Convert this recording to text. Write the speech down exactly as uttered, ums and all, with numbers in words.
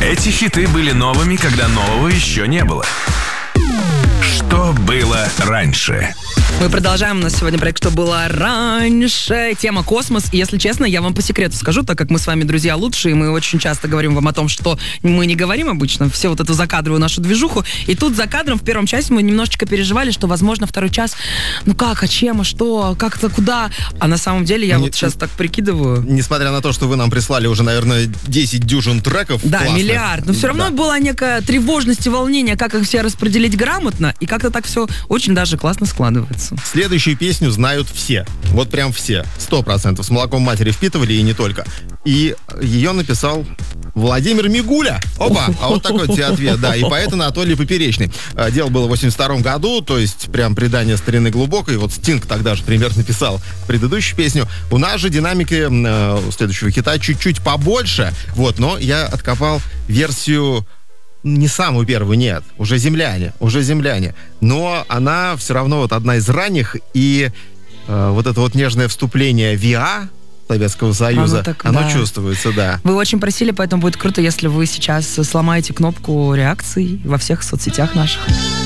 Эти хиты были новыми, когда нового еще не было. Что было раньше? Мы продолжаем. У нас сегодня проект «Что было раньше». Тема космос. И, если честно, я вам по секрету скажу, так как мы с вами друзья лучшие, мы очень часто говорим вам о том, что мы не говорим обычно, все вот эту закадровую нашу движуху. И тут за кадром в первом часе мы немножечко переживали, что, возможно, второй час, ну как, а чем, а что, как-то, куда? А на самом деле я не, вот сейчас так прикидываю. Несмотря на то, что вы нам прислали уже, наверное, десять дюжин треков. Да, классных, миллиард. Но все равно да. была некая тревожность и волнение, как их все распределить грамотно. И как-то так все очень даже классно складывается. Следующую песню знают все. Вот прям все. Сто процентов. С молоком матери впитывали и не только. И ее написал Владимир Мигуля. Опа! А вот такой тебе ответ, да. И поэт Анатолий Поперечный. Дело было в восемьдесят втором году, то есть прям предание старины глубокой. Вот Стинг тогда же примерно писал предыдущую песню. У нас же динамики э, следующего хита чуть-чуть побольше. Вот, но я откопал версию... Не самую первую, нет. Уже земляне. Уже земляне. Но она все равно вот одна из ранних. И э, вот это вот нежное вступление ви эй Советского Союза, оно, так, оно да. чувствуется, да. Вы очень просили, поэтому будет круто, если вы сейчас сломаете кнопку реакций во всех соцсетях наших.